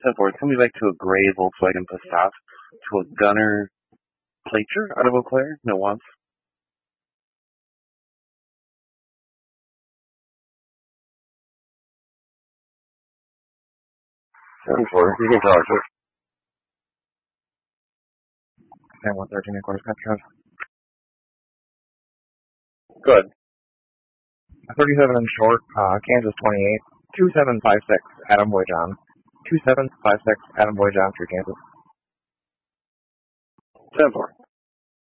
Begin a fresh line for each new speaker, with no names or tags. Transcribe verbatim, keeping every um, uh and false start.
ten four, it's coming back to a gray Volkswagen Passat to a Gunner Placer out of Eau Claire. No wants.
ten four, you can talk, sir.
ten one thirteen, quarters, Metro.
Good.
thirty-seven and short, uh, Kansas twenty-eight, two seven five six, Adam Boy John. two seven five six, Adam Boy John through Kansas.
ten four.